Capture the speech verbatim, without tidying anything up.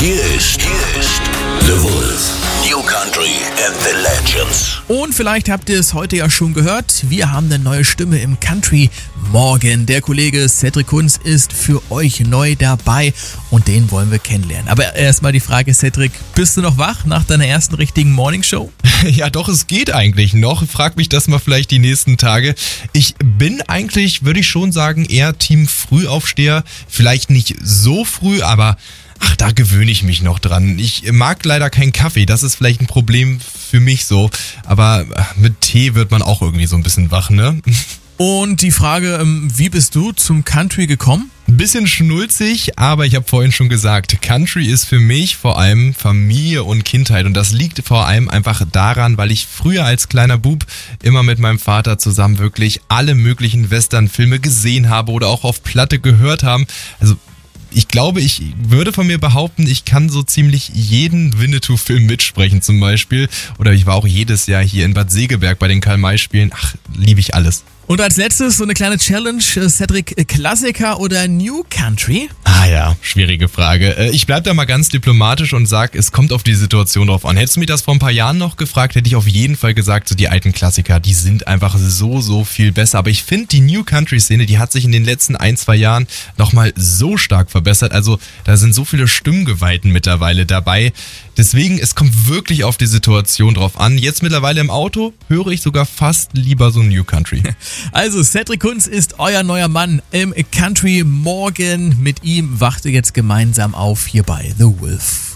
Hier ist, hier ist The Wolf. New Country and the Legends. Und vielleicht habt ihr es heute ja schon gehört, wir haben eine neue Stimme im Country Morgen. Der Kollege Cedric Kunz ist für euch neu dabei und den wollen wir kennenlernen. Aber erstmal die Frage, Cedric, bist du noch wach nach deiner ersten richtigen Morningshow? Ja doch, es geht eigentlich noch. Frag mich das mal vielleicht die nächsten Tage. Ich bin eigentlich, würde ich schon sagen, eher Team Frühaufsteher. Vielleicht nicht so früh, aber ach, da gewöhne ich mich noch dran. Ich mag leider keinen Kaffee, das ist vielleicht ein Problem für mich so. Aber mit Tee wird man auch irgendwie so ein bisschen wach, ne? Und die Frage, wie bist du zum Country gekommen? Ein bisschen schnulzig, aber ich habe vorhin schon gesagt, Country ist für mich vor allem Familie und Kindheit. Und das liegt vor allem einfach daran, weil ich früher als kleiner Bub immer mit meinem Vater zusammen wirklich alle möglichen Westernfilme gesehen habe oder auch auf Platte gehört haben. Also ich glaube, ich würde von mir behaupten, ich kann so ziemlich jeden Winnetou-Film mitsprechen zum Beispiel. Oder ich war auch jedes Jahr hier in Bad Segeberg bei den Karl-May-Spielen. Ach, liebe ich alles. Und als letztes so eine kleine Challenge, Cedric, Klassiker oder New Country? Ah ja, schwierige Frage. Ich bleib da mal ganz diplomatisch und sag, es kommt auf die Situation drauf an. Hättest du mich das vor ein paar Jahren noch gefragt, hätte ich auf jeden Fall gesagt, so die alten Klassiker, die sind einfach so, so viel besser. Aber ich finde, die New Country-Szene, die hat sich in den letzten ein, zwei Jahren nochmal so stark verbessert. Also da sind so viele Stimmgeweihten mittlerweile dabei. Deswegen, es kommt wirklich auf die Situation drauf an. Jetzt mittlerweile im Auto höre ich sogar fast lieber so New Country. Also Cedric Kunz ist euer neuer Mann im Country Morgen. Mit ihm wacht ihr jetzt gemeinsam auf hier bei The Wolf.